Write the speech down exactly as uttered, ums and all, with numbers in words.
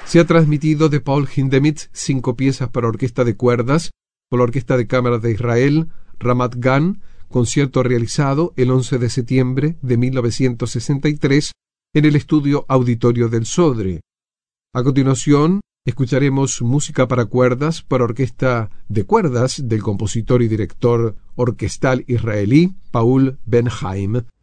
Se ha transmitido de Paul Hindemith cinco piezas para orquesta de cuerdas por la Orquesta de Cámara de Israel, Ramat Gan, concierto realizado el once de septiembre de mil novecientos sesenta y tres en el estudio Auditorio del Sodre. A continuación, escucharemos música para cuerdas para orquesta de cuerdas del compositor y director orquestal israelí Paul Ben-Haim.